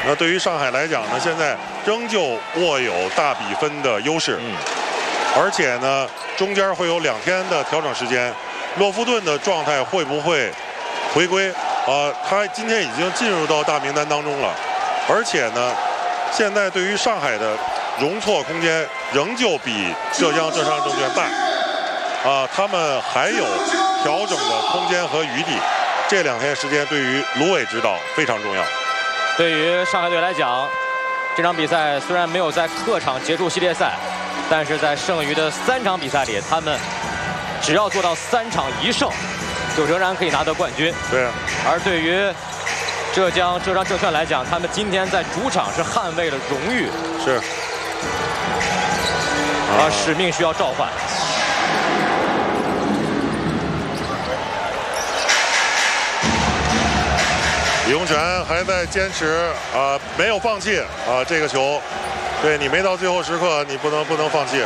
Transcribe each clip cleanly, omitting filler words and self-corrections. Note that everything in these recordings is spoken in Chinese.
那对于上海来讲呢，现在仍旧握有大比分的优势。而且呢，中间会有2天的调整时间。洛夫顿的状态会不会回归？他今天已经进入到大名单当中了。而且呢，现在对于上海的容错空间仍旧比浙江浙商证券大。他们还有调整的空间和余地。这2天时间对于卢伟指导非常重要。 对于上海队来讲，这场比赛虽然没有在客场结束系列赛，但是在剩余的3场比赛里，他们只要做到3场1胜，就仍然可以拿得冠军。 对。 而对于浙江浙商证券来讲，他们今天在主场是捍卫了荣誉， 是。 使命需要召唤。 李洪权还在坚持没有放弃这个球，对你没到最后时刻，你不能放弃。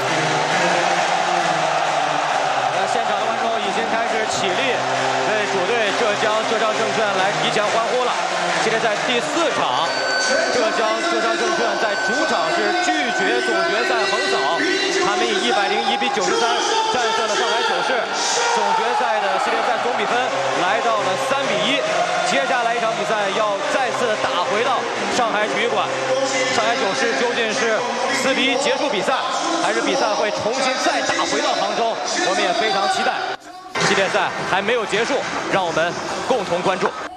现场的观众已经开始起立，为主队浙江浙商证券来提前欢呼了。系列赛第4场，浙江浙商证券在主场是拒绝总决赛横扫，他们以101比93战胜了上海九世，总决赛的系列赛总比分来到了3比1。接下来一场比赛要再次打回到上海体育馆，上海九世究竟是4比1结束比赛，还是比赛会重新再打回到杭州？我们也非常期待。系列赛还没有结束，让我们共同关注。